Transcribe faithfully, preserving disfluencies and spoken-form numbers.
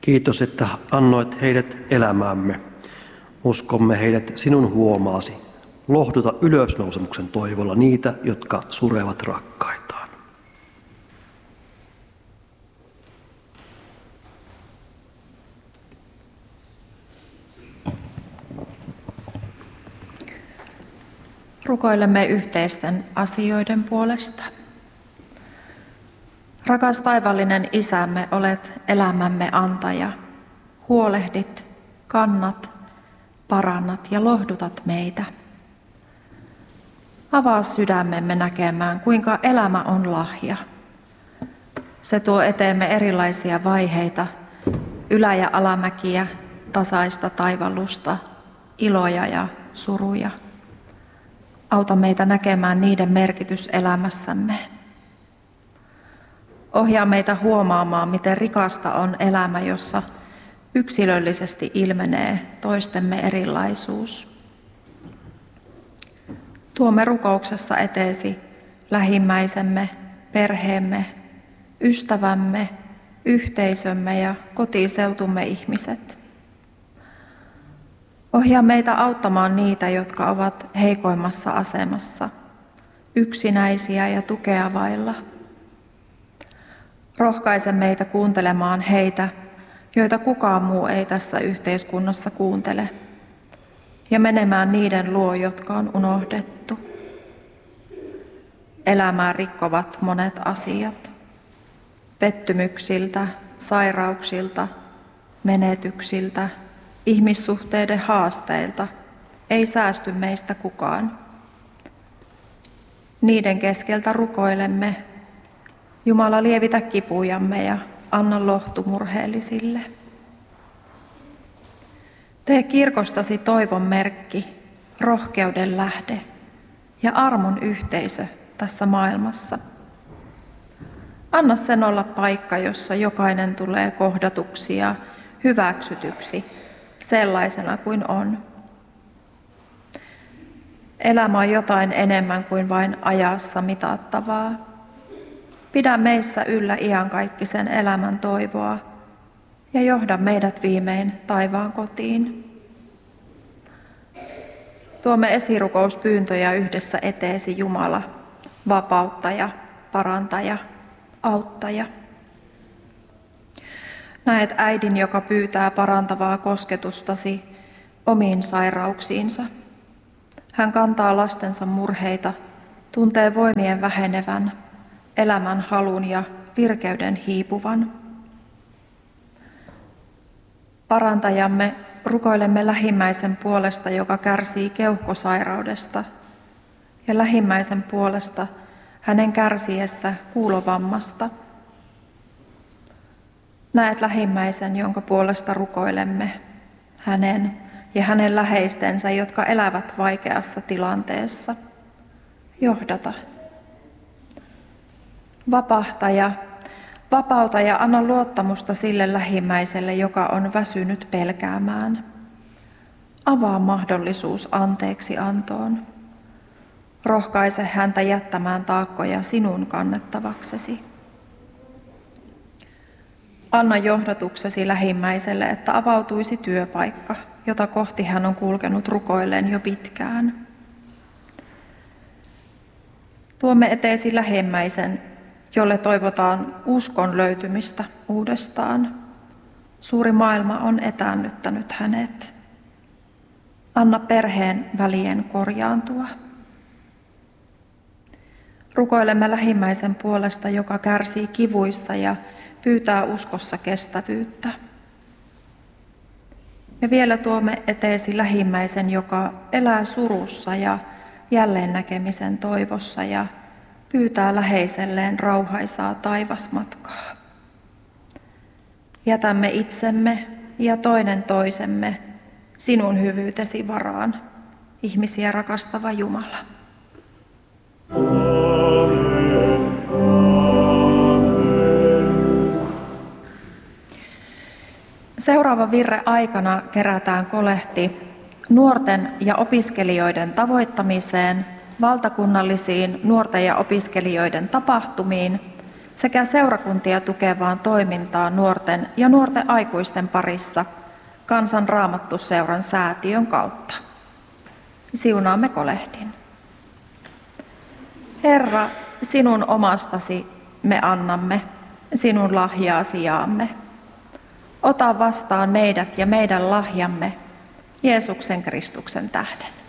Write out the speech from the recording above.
Kiitos, että annoit heidät elämäämme. Uskomme heidät sinun huomaasi. Lohduta ylösnousemuksen toivolla niitä, jotka surevat rakkaitaan. Rukoilemme yhteisten asioiden puolesta. Rakas taivaallinen Isämme, olet elämämme antaja. Huolehdit, kannat, parannat ja lohdutat meitä. Avaa sydämemme näkemään, kuinka elämä on lahja. Se tuo eteemme erilaisia vaiheita, ylä- ja alamäkiä, tasaista taivallusta, iloja ja suruja. Auta meitä näkemään niiden merkitys elämässämme. Ohjaa meitä huomaamaan, miten rikasta on elämä, jossa yksilöllisesti ilmenee toistemme erilaisuus. Tuomme rukouksessa eteesi lähimmäisemme, perheemme, ystävämme, yhteisömme ja kotiseutumme ihmiset. Ohjaa meitä auttamaan niitä, jotka ovat heikoimmassa asemassa, yksinäisiä ja tukea vailla. Rohkaise meitä kuuntelemaan heitä, joita kukaan muu ei tässä yhteiskunnassa kuuntele, ja menemään niiden luo, jotka on unohdettu. Elämää rikkovat monet asiat. Pettymyksiltä, sairauksilta, menetyksiltä, ihmissuhteiden haasteilta ei säästy meistä kukaan. Niiden keskeltä rukoilemme, Jumala, lievitä kipujamme ja anna lohtu murheellisille. Tee kirkostasi toivon merkki, rohkeuden lähde ja armon yhteisö tässä maailmassa. Anna sen olla paikka, jossa jokainen tulee kohdatuksi ja hyväksytyksi sellaisena kuin on. Elämä on jotain enemmän kuin vain ajassa mitattavaa. Pidä meissä yllä iankaikkisen elämän toivoa ja johda meidät viimein taivaan kotiin. Tuomme esirukouspyyntöjä yhdessä eteesi, Jumala, vapauttaja, parantaja, auttaja. Näet äidin, joka pyytää parantavaa kosketustasi omiin sairauksiinsa. Hän kantaa lastensa murheita, tuntee voimien vähenevän, elämän halun ja virkeyden hiipuvan. Parantajamme, rukoilemme lähimmäisen puolesta, joka kärsii keuhkosairaudesta, ja lähimmäisen puolesta hänen kärsiessä kuulovammasta. Näet lähimmäisen, jonka puolesta rukoilemme, hänen ja hänen läheistensä, jotka elävät vaikeassa tilanteessa. Johdata. Vapahtaja, vapauta ja anna luottamusta sille lähimmäiselle, joka on väsynyt pelkäämään. Avaa mahdollisuus anteeksi antoon. Rohkaise häntä jättämään taakkoja sinun kannettavaksesi. Anna johdatuksesi lähimmäiselle, että avautuisi työpaikka, jota kohti hän on kulkenut rukoilleen jo pitkään. Tuomme eteesi lähimmäisen, jolle toivotaan uskon löytymistä uudestaan. Suuri maailma on etäännyttänyt hänet. Anna perheen välien korjaantua. Rukoilemme lähimmäisen puolesta, joka kärsii kivuissa ja pyytää uskossa kestävyyttä. Ja vielä tuomme eteesi lähimmäisen, joka elää surussa ja jälleen näkemisen toivossa ja pyytää läheiselleen rauhaisaa taivasmatkaa. Jätämme itsemme ja toinen toisemme sinun hyvyytesi varaan, ihmisiä rakastava Jumala. Seuraava virre aikana kerätään kolehti nuorten ja opiskelijoiden tavoittamiseen, valtakunnallisiin nuorten ja opiskelijoiden tapahtumiin sekä seurakuntia tukevaan toimintaan nuorten ja nuorten aikuisten parissa Kansan Raamattuseuran säätiön kautta. Siunaamme kolehdin. Herra, sinun omastasi me annamme, sinun lahjaasi jaamme. Ota vastaan meidät ja meidän lahjamme Jeesuksen Kristuksen tähden.